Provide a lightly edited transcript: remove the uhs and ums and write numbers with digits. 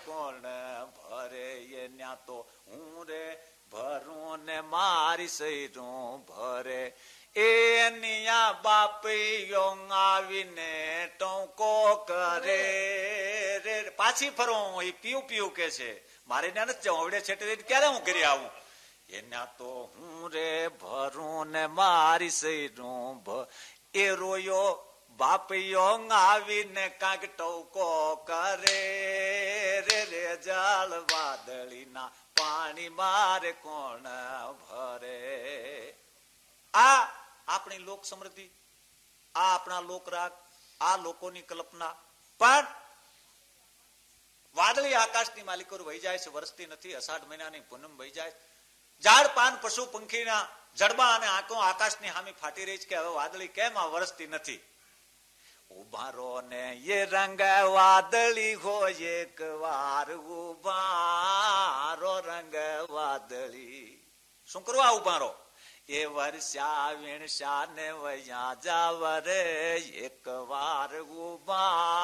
કોણ ભરે ન્યા તો હું રે ભરું ને મારી સૈરું ભરે એનિયા બાપીઓ આવીને ટોકો કરે રે. પાછી ફરો એ પીવું પીવું કે છે, મારે ત્યાં નથી જવું, આવડે છેટે ક્યારે હું ઘરે આવું. એના તો હું રે ભરું ને મારી સૈરું એ રોયો બાપીઓ આવીને કાંક ટોકો કરે રે રે જળ વાદળીના પાણી મારે કોણ ભરે. આ આપણી લોક સમૃદ્ધિ, આ આપણા લોકરાગ, આ લોકોની કલ્પના. પણ વાદળી આકાશની માલિકો વહી જાય છે, વરસતી નથી. અષાઢ મહિનાની પૂનમ વહી જાય, ઝાડ પાન પશુ પંખીના જડબા અને આંખો આકાશની સામે ફાટી રહી છે કે હવે વાદળી કેમ આ વરસતી નથી. ઉભારો ને એ રંગ વાદળી હોય એક વાર ઉભારો રંગ વાદળી. શું કરવા ઉભારો? એ વર્ષા વીણશા ને વયા જાવ રે એક વાર ઉભા